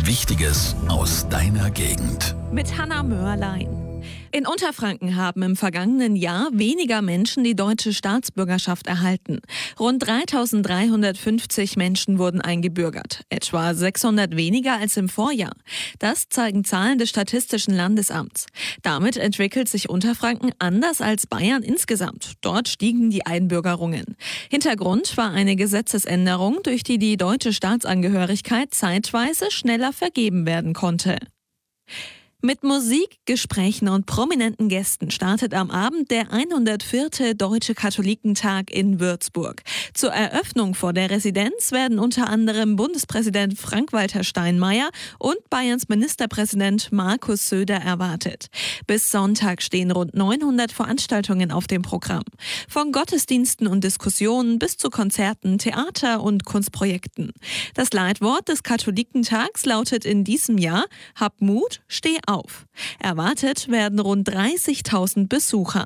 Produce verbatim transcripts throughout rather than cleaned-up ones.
Wichtiges aus deiner Gegend. Mit Hanna Mörlein. In Unterfranken haben im vergangenen Jahr weniger Menschen die deutsche Staatsbürgerschaft erhalten. Rund dreitausenddreihundertfünfzig Menschen wurden eingebürgert, etwa sechshundert weniger als im Vorjahr. Das zeigen Zahlen des Statistischen Landesamts. Damit entwickelt sich Unterfranken anders als Bayern insgesamt. Dort stiegen die Einbürgerungen. Hintergrund war eine Gesetzesänderung, durch die die deutsche Staatsangehörigkeit zeitweise schneller vergeben werden konnte. Mit Musik, Gesprächen und prominenten Gästen startet am Abend der hundertvierte Deutsche Katholikentag in Würzburg. Zur Eröffnung vor der Residenz werden unter anderem Bundespräsident Frank-Walter Steinmeier und Bayerns Ministerpräsident Markus Söder erwartet. Bis Sonntag stehen rund neunhundert Veranstaltungen auf dem Programm. Von Gottesdiensten und Diskussionen bis zu Konzerten, Theater und Kunstprojekten. Das Leitwort des Katholikentags lautet in diesem Jahr: Hab Mut, steh auf. Erwartet werden rund dreißigtausend Besucher.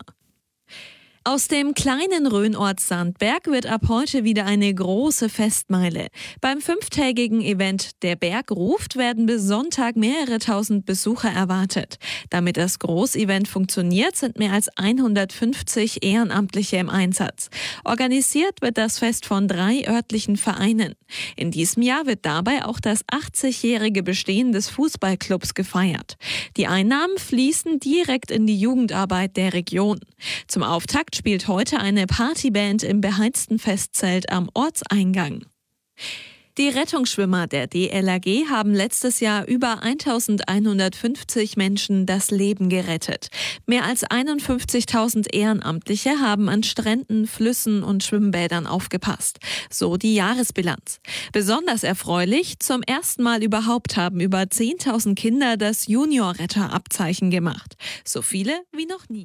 Aus dem kleinen Rhönort Sandberg wird ab heute wieder eine große Festmeile. Beim fünftägigen Event Der Berg ruft werden bis Sonntag mehrere tausend Besucher erwartet. Damit das Großevent funktioniert, sind mehr als hundertfünfzig Ehrenamtliche im Einsatz. Organisiert wird das Fest von drei örtlichen Vereinen. In diesem Jahr wird dabei auch das achtzigjährige Bestehen des Fußballclubs gefeiert. Die Einnahmen fließen direkt in die Jugendarbeit der Region. Zum Auftakt spielt heute eine Partyband im beheizten Festzelt am Ortseingang. Die Rettungsschwimmer der D L R G haben letztes Jahr über eintausendeinhundertfünfzig Menschen das Leben gerettet. Mehr als einundfünfzigtausend Ehrenamtliche haben an Stränden, Flüssen und Schwimmbädern aufgepasst. So die Jahresbilanz. Besonders erfreulich: zum ersten Mal überhaupt haben über zehntausend Kinder das Junior-Retter-Abzeichen gemacht. So viele wie noch nie.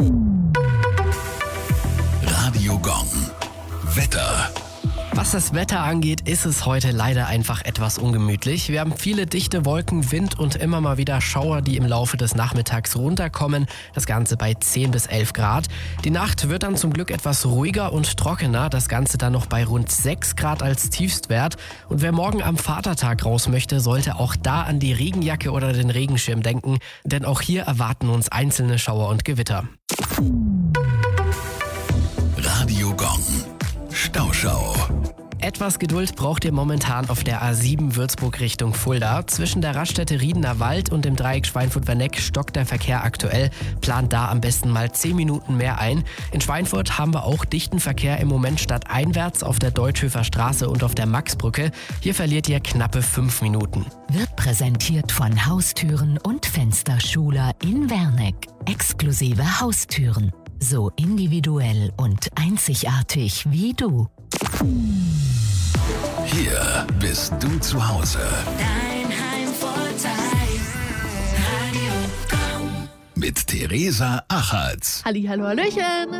Radio Gong. Wetter. Was das Wetter angeht, ist es heute leider einfach etwas ungemütlich. Wir haben viele dichte Wolken, Wind und immer mal wieder Schauer, die im Laufe des Nachmittags runterkommen. Das Ganze bei zehn bis elf Grad. Die Nacht wird dann zum Glück etwas ruhiger und trockener. Das Ganze dann noch bei rund sechs Grad als Tiefstwert. Und wer morgen am Vatertag raus möchte, sollte auch da an die Regenjacke oder den Regenschirm denken. Denn auch hier erwarten uns einzelne Schauer und Gewitter. Radio Gong. Stauschau. Etwas Geduld braucht ihr momentan auf der A sieben Würzburg Richtung Fulda. Zwischen der Raststätte Riedener Wald und dem Dreieck Schweinfurt-Werneck stockt der Verkehr aktuell. Plant da am besten mal zehn Minuten mehr ein. In Schweinfurt haben wir auch dichten Verkehr im Moment stadteinwärts auf der Deutschhöfer Straße und auf der Maxbrücke. Hier verliert ihr knappe fünf Minuten. Wird präsentiert von Haustüren und Fensterschuler in Werneck. Exklusive Haustüren. So individuell und einzigartig wie du. Hier bist du zu Hause. Dein Heimvorteil. Radio Gong. Mit Theresa Achatz. Halli, hallo, hallöchen.